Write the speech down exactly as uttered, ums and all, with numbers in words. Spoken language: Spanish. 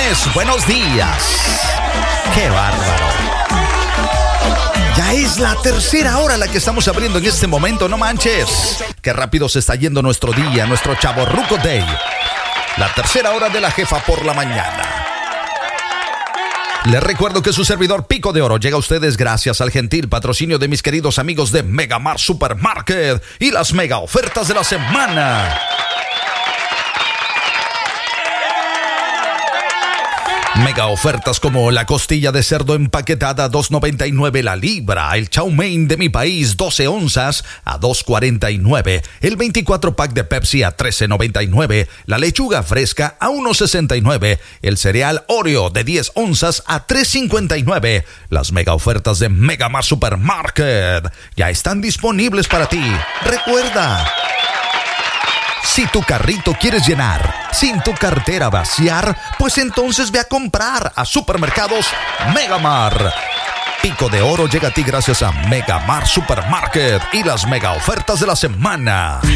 lunes, buenos días. ¡Qué bárbaro! Ya es la tercera hora la que estamos abriendo en este momento, no manches. Qué rápido se está yendo nuestro día, nuestro Chavorruco Day. La tercera hora de la jefa por la mañana. Les recuerdo que su servidor Pico de Oro llega a ustedes gracias al gentil patrocinio de mis queridos amigos de Megamart Supermarket y las mega ofertas de la semana. Mega ofertas como la costilla de cerdo empaquetada a dos noventa y nueve la libra, el chow mein de mi país doce onzas a dos cuarenta y nueve, el veinticuatro pack de Pepsi a trece noventa y nueve, la lechuga fresca a uno sesenta y nueve, el cereal Oreo de diez onzas a tres cincuenta y nueve. Las mega ofertas de Megamart Supermarket ya están disponibles para ti. Recuerda, si tu carrito quieres llenar sin tu cartera vaciar, pues entonces ve a comprar a Supermercados Megamart. Pico de Oro llega a ti gracias a Megamart Supermarket y las mega ofertas de la semana.